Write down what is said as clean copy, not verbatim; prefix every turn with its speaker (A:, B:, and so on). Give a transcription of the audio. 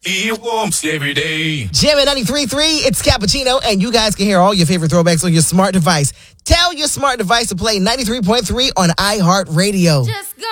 A: It warms every day.
B: Jam at 93.3, it's Cappuccino, and you guys can hear all your favorite throwbacks on your smart device. Tell your smart device to play 93.3 on iHeartRadio.
C: Just go.